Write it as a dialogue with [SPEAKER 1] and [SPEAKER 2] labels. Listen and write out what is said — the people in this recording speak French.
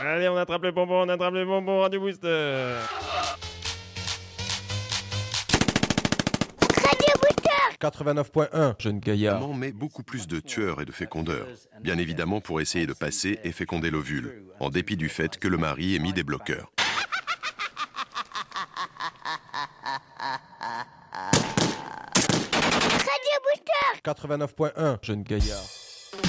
[SPEAKER 1] Allez, on attrape le bonbon, Radio Booster.
[SPEAKER 2] Radio Booster
[SPEAKER 3] 89.1, Jeune Gaillard.
[SPEAKER 4] Maman met beaucoup plus de tueurs et de fécondeurs, bien évidemment pour essayer de passer et féconder l'ovule, en dépit du fait que le mari ait mis des bloqueurs.
[SPEAKER 2] Radio Booster
[SPEAKER 3] 89.1, Jeune Gaillard.